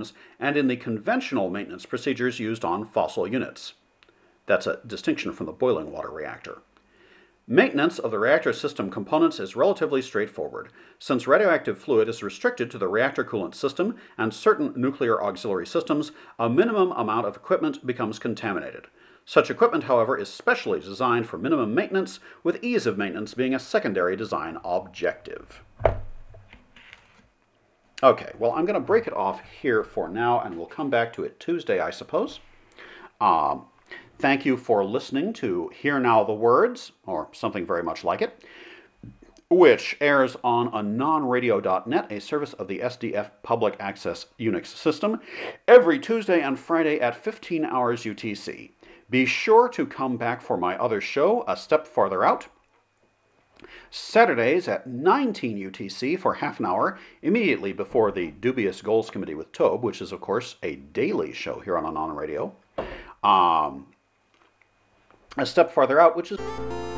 times and in the conventional maintenance procedures used on fossil units. That's a distinction from the boiling water reactor. Maintenance of the reactor system components is relatively straightforward. Since radioactive fluid is restricted to the reactor coolant system and certain nuclear auxiliary systems, a minimum amount of equipment becomes contaminated. Such equipment, however, is specially designed for minimum maintenance, with ease of maintenance being a secondary design objective. Okay, well, I'm going to break it off here for now, and we'll come back to it Tuesday, I suppose. Thank you for listening to Hear Now the Words, or something very much like it, which airs on anonradio.net, a service of the SDF Public Access Unix system, every Tuesday and Friday at 15 hours UTC. Be sure to come back for my other show, A Step Farther Out, Saturdays at 19 UTC for half an hour, immediately before the Dubious Goals Committee with Tobe, which is, of course, a daily show here on Anon Radio. A Step Farther Out, which is...